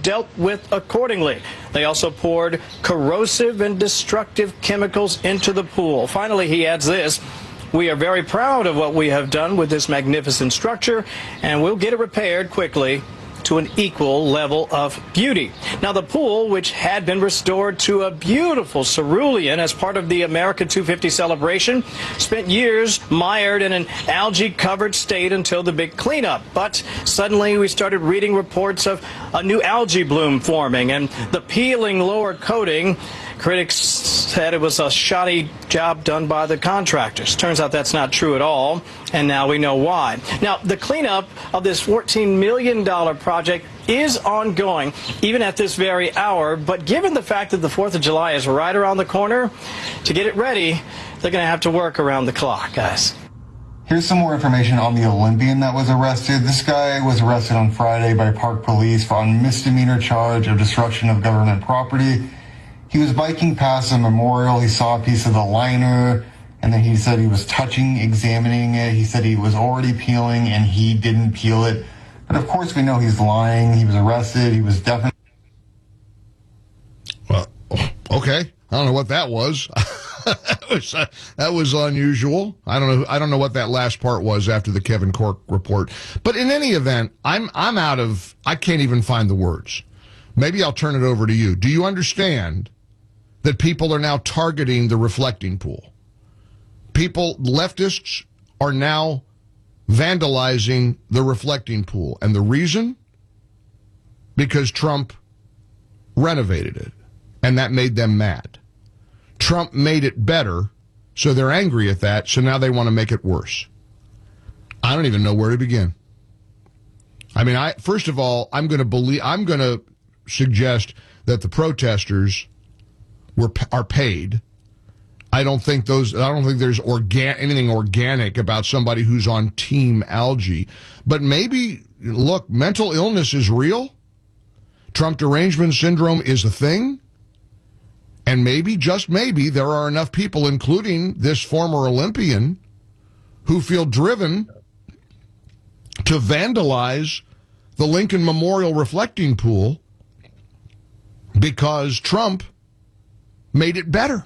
dealt with accordingly. They also poured corrosive and destructive chemicals into the pool. Finally, he adds this: "We are very proud of what we have done with this magnificent structure, and we'll get it repaired quickly to an equal level of beauty." Now, the pool, which had been restored to a beautiful cerulean as part of the America 250 celebration, spent years mired in an algae-covered state until the big cleanup. But suddenly we started reading reports of a new algae bloom forming and the peeling lower coating. Critics said it was a shoddy job done by the contractors. Turns out that's not true at all, and now we know why. Now, the cleanup of this $14 million project is ongoing, even at this very hour, but given the fact that the 4th of July is right around the corner, to get it ready, they're going to have to work around the clock, guys. Here's some more information on the Olympian that was arrested. This guy was arrested on Friday by Park Police on misdemeanor charge of destruction of government property. He was biking past a memorial. He saw a piece of the liner, and then he said he was touching, examining it. He said he was already peeling, and he didn't peel it. But of course, we know he's lying. He was arrested. He was definitely... Well, okay. I don't know what that was. That was unusual. I don't know what that last part was after the Kevin Corke report. But in any event, I can't even find the words. Maybe I'll turn it over to you. Do you understand that people are now targeting the reflecting pool? Leftists are now vandalizing the reflecting pool. And the reason? Because Trump renovated it, and that made them mad. Trump made it better, so they're angry at that, so now they want to make it worse. I don't even know where to begin. I mean, first of all, I'm going to suggest that the protesters are paid. I don't think there's anything organic about somebody who's on Team Algae. But maybe, look, mental illness is real. Trump derangement syndrome is a thing. And maybe, just maybe, there are enough people, including this former Olympian, who feel driven to vandalize the Lincoln Memorial reflecting pool because Trump made it better.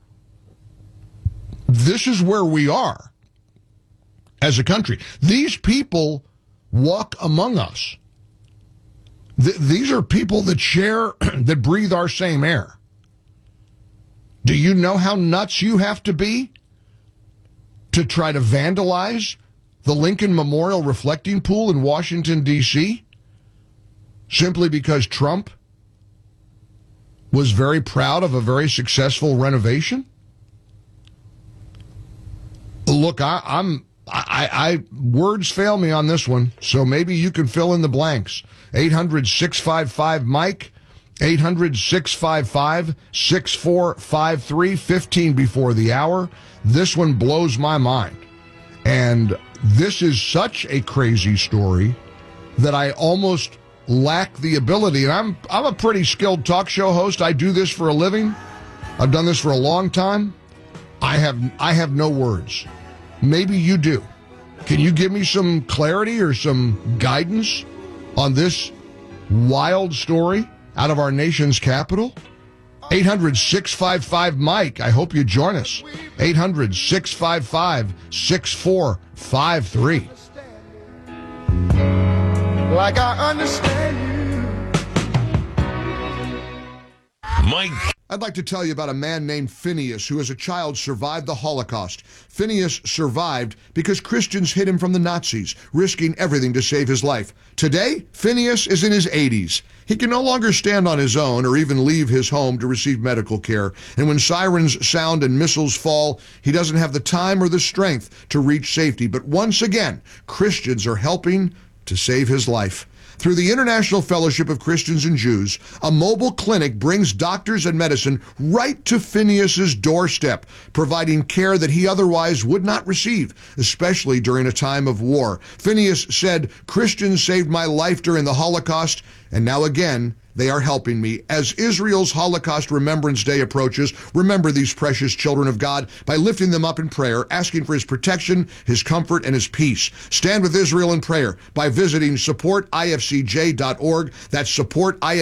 This is where we are as a country. These people walk among us. These are people that share, that breathe our same air. Do you know how nuts you have to be to try to vandalize the Lincoln Memorial reflecting pool in Washington, D.C., simply because Trump was very proud of a very successful renovation? Look, words fail me on this one, so maybe you can fill in the blanks. 800-655-MIKE, 800-655-6453, 15 before the hour. This one blows my mind. And this is such a crazy story that I almost lack the ability. And I'm a pretty skilled talk show host. I do this for a living. I've done this for a long time. I have no words. Maybe you do. Can you give me some clarity or some guidance on this wild story out of our nation's capital? 800-655-MIKE. I hope you join us. 800-655-6453. Like I understand you. Mike. I'd like to tell you about a man named Phineas who as a child survived the Holocaust. Phineas survived because Christians hid him from the Nazis, risking everything to save his life. Today, Phineas is in his 80s. He can no longer stand on his own or even leave his home to receive medical care. And when sirens sound and missiles fall, he doesn't have the time or the strength to reach safety. But once again, Christians are helping to save his life. Through the International Fellowship of Christians and Jews, a mobile clinic brings doctors and medicine right to Phineas's doorstep, providing care that he otherwise would not receive, especially during a time of war. Phineas said, "Christians saved my life during the Holocaust, and now again, they are helping me." As Israel's Holocaust Remembrance Day approaches, remember these precious children of God by lifting them up in prayer, asking for his protection, his comfort, and his peace. Stand with Israel in prayer by visiting supportifcj.org. That's supportifcj.org.